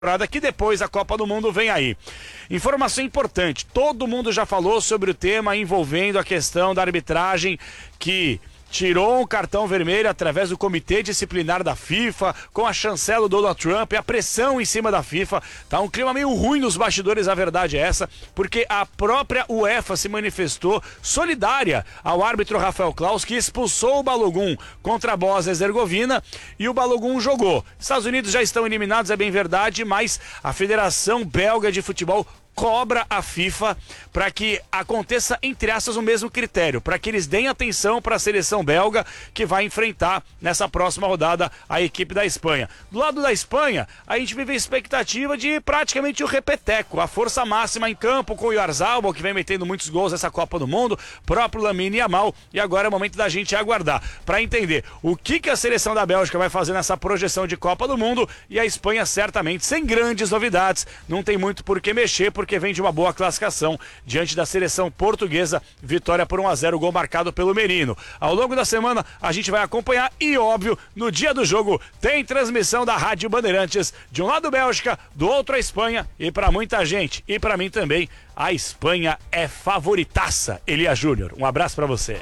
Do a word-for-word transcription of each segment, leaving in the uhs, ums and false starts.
que depois a Copa do Mundo vem aí. Informação importante, todo mundo já falou sobre o tema envolvendo a questão da arbitragem que tirou um cartão vermelho através do comitê disciplinar da FIFA, com a chancela do Donald Trump e a pressão em cima da FIFA. Tá um clima meio ruim nos bastidores, a verdade é essa, porque a própria UEFA se manifestou solidária ao árbitro Rafael Claus, que expulsou o Balogun contra a Bósnia e Herzegovina, e o Balogun jogou. Estados Unidos já estão eliminados, é bem verdade, mas a Federação Belga de Futebol cobra a FIFA para que aconteça, entre aspas, o mesmo critério, para que eles deem atenção para a seleção belga que vai enfrentar nessa próxima rodada a equipe da Espanha. Do lado da Espanha, a gente vive a expectativa de praticamente o repeteco, a força máxima em campo com o Oyarzabal, que vem metendo muitos gols nessa Copa do Mundo, próprio Lamine Yamal, e agora é o momento da gente aguardar para entender o que, que a seleção da Bélgica vai fazer nessa projeção de Copa do Mundo, e a Espanha certamente sem grandes novidades, não tem muito por que mexer, porque vem de uma boa classificação diante da seleção portuguesa, vitória por um a zero, gol marcado pelo Merino. Ao longo da semana a gente vai acompanhar e, óbvio, no dia do jogo tem transmissão da Rádio Bandeirantes, de um lado Bélgica, do outro a Espanha, e para muita gente, e para mim também, a Espanha é favoritaça. Elia Júnior, um abraço para você.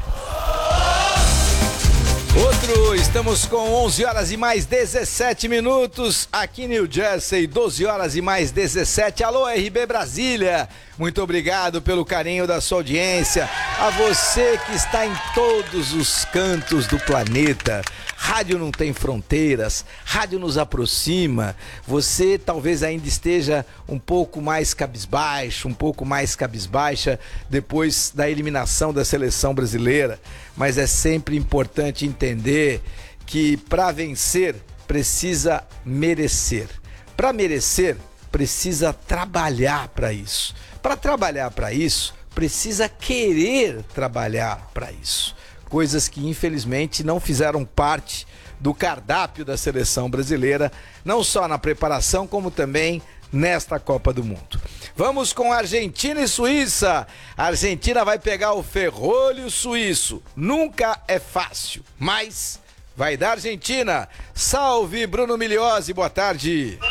Outro, estamos com onze horas e mais dezessete minutos aqui em New Jersey, doze horas e mais dezessete. Alô, R B Brasília, muito obrigado pelo carinho da sua audiência. A você que está em todos os cantos do planeta. Rádio não tem fronteiras, rádio nos aproxima. Você talvez ainda esteja um pouco mais cabisbaixo, um pouco mais cabisbaixa depois da eliminação da seleção brasileira. Mas é sempre importante entender que para vencer precisa merecer. Para merecer precisa trabalhar para isso. Para trabalhar para isso precisa querer trabalhar para isso. Coisas que infelizmente não fizeram parte do cardápio da seleção brasileira, não só na preparação como também nesta Copa do Mundo. Vamos com Argentina e Suíça. A Argentina vai pegar o ferrolho suíço. Nunca é fácil, mas vai dar Argentina. Salve, Bruno Miliose, boa tarde.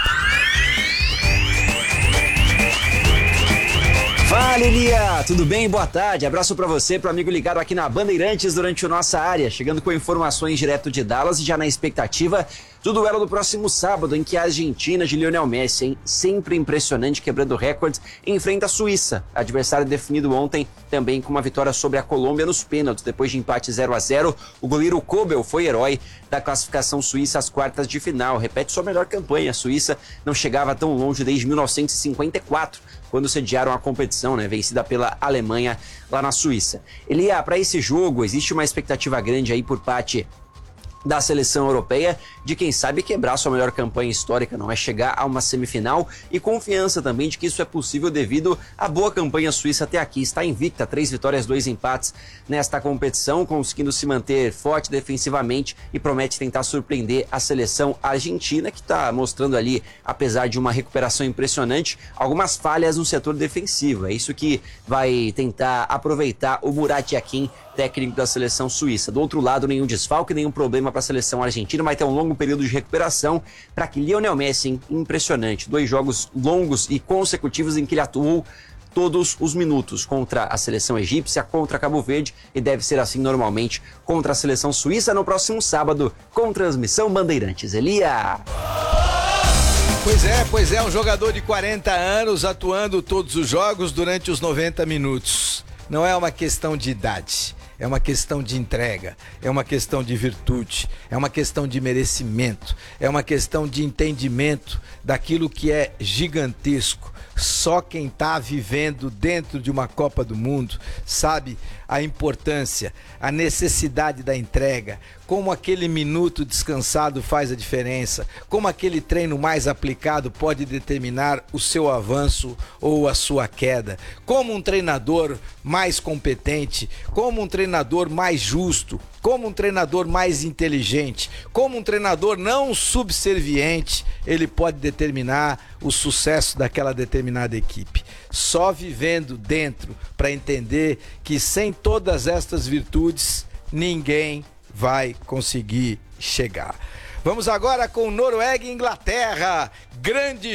Fala, Elia, tudo bem? Boa tarde, abraço pra você, pro amigo ligado aqui na Bandeirantes durante o Nossa Área, chegando com informações direto de Dallas e já na expectativa do duelo do próximo sábado, em que a Argentina de Lionel Messi, hein, sempre impressionante, quebrando recordes, enfrenta a Suíça, adversário definido ontem também com uma vitória sobre a Colômbia nos pênaltis, depois de empate zero a zero, o goleiro Kobel foi herói da classificação suíça às quartas de final, repete sua melhor campanha, a Suíça não chegava tão longe desde mil novecentos e cinquenta e quatro, quando sediaram a competição, né, vencida pela Alemanha lá na Suíça. Elia, para esse jogo existe uma expectativa grande aí por parte da seleção europeia de quem sabe quebrar sua melhor campanha histórica, não é chegar a uma semifinal, e confiança também de que isso é possível devido à boa campanha suíça até aqui. Está invicta, três vitórias, dois empates nesta competição, conseguindo se manter forte defensivamente e promete tentar surpreender a seleção argentina, que está mostrando ali, apesar de uma recuperação impressionante, algumas falhas no setor defensivo. É isso que vai tentar aproveitar o Murat Yakin, técnico da seleção suíça. Do outro lado, nenhum desfalque, nenhum problema para a seleção argentina, vai ter um longo período de recuperação para que Lionel Messi, hein, impressionante, dois jogos longos e consecutivos em que ele atuou todos os minutos contra a seleção egípcia, contra Cabo Verde, e deve ser assim normalmente contra a seleção suíça no próximo sábado, com transmissão Bandeirantes. Elia! Pois é, pois é, um jogador de quarenta anos atuando todos os jogos durante os noventa minutos. Não é uma questão de idade. É uma questão de entrega, é uma questão de virtude, é uma questão de merecimento, é uma questão de entendimento daquilo que é gigantesco. Só quem está vivendo dentro de uma Copa do Mundo sabe a importância, a necessidade da entrega, como aquele minuto descansado faz a diferença, como aquele treino mais aplicado pode determinar o seu avanço ou a sua queda, como um treinador mais competente, como um treinador mais justo, como um treinador mais inteligente, como um treinador não subserviente, ele pode determinar o sucesso daquela determinada equipe. Só vivendo dentro para entender que sem todas estas virtudes, ninguém vai conseguir chegar. Vamos agora com Noruega e Inglaterra. Grande